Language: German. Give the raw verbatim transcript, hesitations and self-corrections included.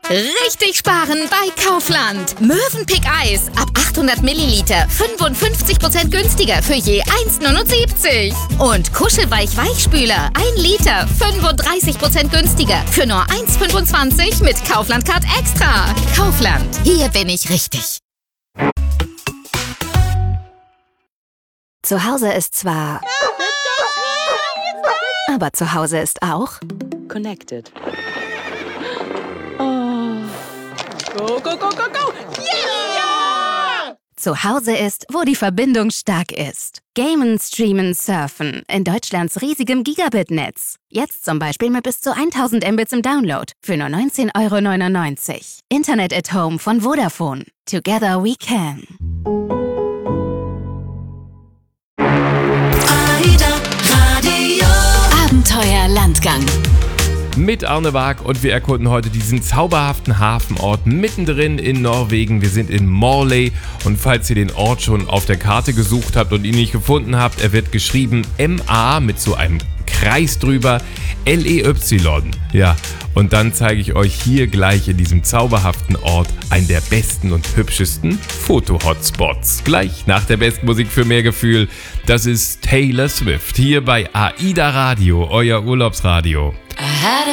Richtig sparen bei Kaufland. Mövenpick Eis ab achthundert Milliliter fünfundfünfzig Prozent günstiger für je eins Komma neunundsiebzig. Und Kuschelweich Weichspüler ein Liter fünfunddreißig Prozent günstiger für nur eins Komma fünfundzwanzig mit Kaufland Card Extra. Kaufland, hier bin ich richtig. Zu Hause ist zwar... Aber zu Hause ist auch... Connected. Oh. Go, go, go, go, go! Yeah! Zu Hause ist, wo die Verbindung stark ist. Gamen, streamen, surfen in Deutschlands riesigem Gigabit-Netz. Jetzt zum Beispiel mit bis zu tausend Mbits im Download für nur neunzehn Euro neunundneunzig. Internet at Home von Vodafone. Together we can. Abenteuer Landgang. Mit Arne Waag und wir erkunden heute diesen zauberhaften Hafenort mittendrin in Norwegen. Wir sind in Morley und falls ihr den Ort schon auf der Karte gesucht habt und ihn nicht gefunden habt, er wird geschrieben M A mit so einem Kreis drüber, L E Y. Ja, und dann zeige ich euch hier gleich in diesem zauberhaften Ort einen der besten und hübschesten Foto-Hotspots. Gleich nach der besten Musik für mehr Gefühl. Das ist Taylor Swift hier bei AIDA Radio, euer Urlaubsradio.